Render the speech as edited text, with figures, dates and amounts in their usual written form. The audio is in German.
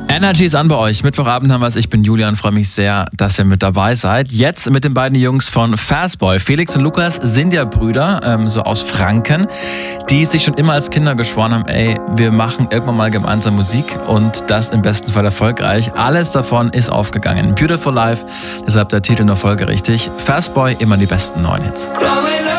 Energy ist an bei euch. Mittwochabend haben wir es. Ich bin Julian, freue mich sehr, dass ihr mit dabei seid. Jetzt mit den beiden Jungs von Fastboy. Felix und Lukas sind ja Brüder, so aus Franken, die sich schon immer als Kinder geschworen haben, ey, wir machen irgendwann mal gemeinsam Musik und das im besten Fall erfolgreich. Alles davon ist aufgegangen. Beautiful Life, deshalb der Titel nur folgerichtig. Fastboy, immer die besten neuen Hits.